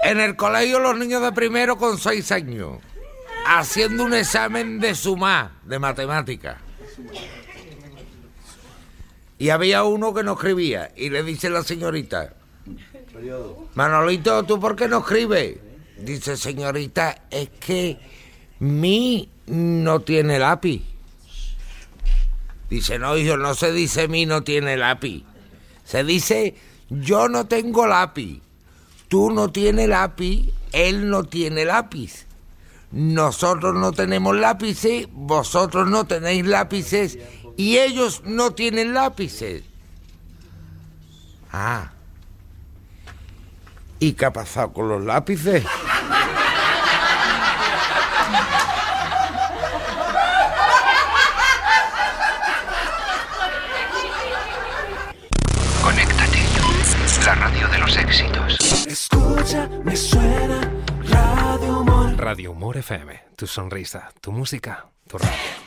En el colegio los niños de primero con 6 años, haciendo un examen de sumar, de matemáticas. Y había uno que no escribía, y le dice la señorita, Manolito, ¿tú por qué no escribes? Dice, señorita, es que mi no tiene lápiz. Dice, no, hijo, no se dice mi no tiene lápiz. Se dice, yo no tengo lápiz. Tú no tienes lápiz, él no tiene lápiz. Nosotros no tenemos lápices, vosotros no tenéis lápices y ellos no tienen lápices. Ah. ¿Y qué ha pasado con los lápices? Conéctate, la radio de los éxitos. Escucha, me suena Radio Humor. Radio Humor FM, tu sonrisa, tu música, tu radio.